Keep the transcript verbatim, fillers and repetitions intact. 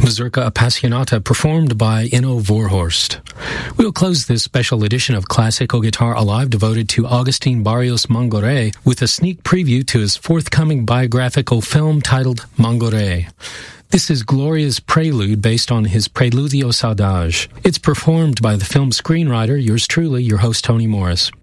Mazurka Appassionata, performed by Inno Vorhorst. We'll close this special edition of Classical Guitar Alive devoted to Agustin Barrios Mangoré with a sneak preview to his forthcoming biographical film titled Mangoré. This is Gloria's Prelude based on his Preludio Saudade. It's performed by the film screenwriter, yours truly, your host Tony Morris.